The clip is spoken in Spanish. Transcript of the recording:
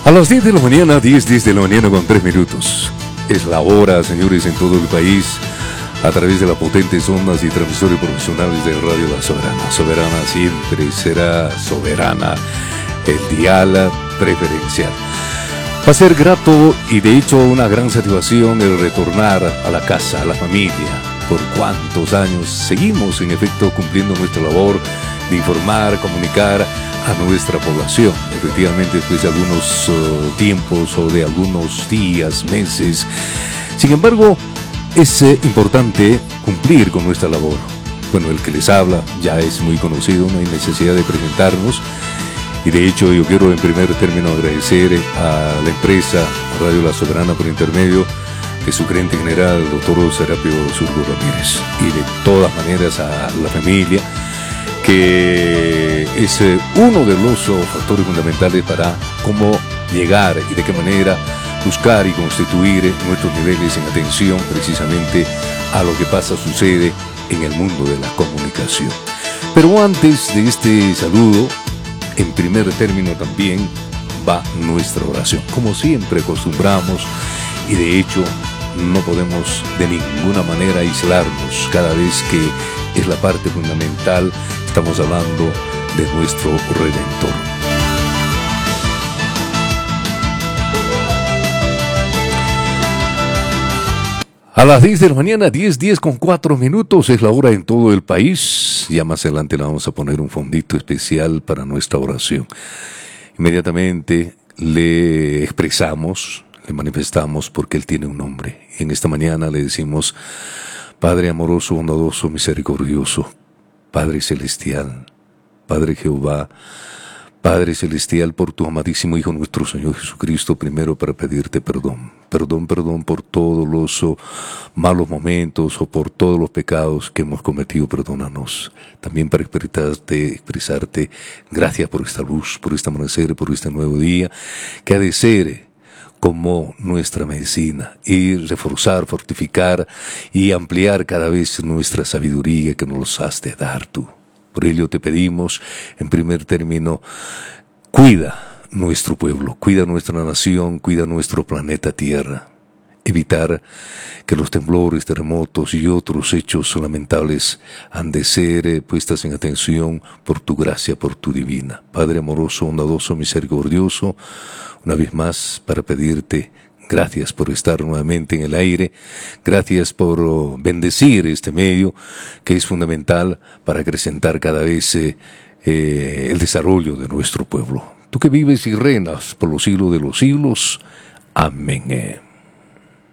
A las 10 de la mañana, 10 de la mañana con 3 minutos. Es la hora, señores, en todo el país, a través de las potentes ondas y transmisores profesionales de Radio La Soberana. Soberana siempre será soberana, el dial preferencial. Va a ser grato y de hecho una gran satisfacción el retornar a la casa, a la familia. Por cuántos años seguimos en efecto cumpliendo nuestra labor de informar, comunicar a nuestra población. Efectivamente, después de algunos tiempos o de algunos días, meses. Sin embargo, es importante cumplir con nuestra labor. Bueno, el que les habla ya es muy conocido, no hay necesidad de presentarnos. Y de hecho, yo quiero en primer término agradecer a la empresa Radio La Soberana por intermedio de su gerente general, el doctor Serapio Zurdo Ramírez. Y de todas maneras a la familia, que es uno de los factores fundamentales para cómo llegar y de qué manera buscar y constituir nuestros niveles en atención precisamente a lo que pasa, sucede en el mundo de la comunicación. Pero antes de este saludo, en primer término también va nuestra oración. Como siempre acostumbramos, y de hecho no podemos de ninguna manera aislarnos cada vez que es la parte fundamental. Estamos hablando de nuestro Redentor. A las 10 de la mañana, 10 con 4 minutos, es la hora en todo el país. Ya más adelante le vamos a poner un fondito especial para nuestra oración. Inmediatamente le expresamos, le manifestamos porque Él tiene un nombre. En esta mañana le decimos: Padre amoroso, bondadoso, misericordioso, Padre celestial, Padre Jehová, Padre celestial, por tu amadísimo Hijo nuestro Señor Jesucristo, primero para pedirte perdón por todos los malos momentos o por todos los pecados que hemos cometido, perdónanos. También para expresarte gracias por esta luz, por este amanecer, por este nuevo día, que ha de ser como nuestra medicina, y reforzar, fortificar y ampliar cada vez nuestra sabiduría que nos has de dar tú. Por ello te pedimos, en primer término, cuida nuestro pueblo, cuida nuestra nación, cuida nuestro planeta Tierra. Evitar que los temblores, terremotos y otros hechos lamentables han de ser puestas en atención por tu gracia, por tu divina. Padre amoroso, bondadoso, misericordioso, una vez más para pedirte gracias por estar nuevamente en el aire, gracias por bendecir este medio que es fundamental para acrecentar cada vez el desarrollo de nuestro pueblo. Tú que vives y reinas por los siglos de los siglos. Amén.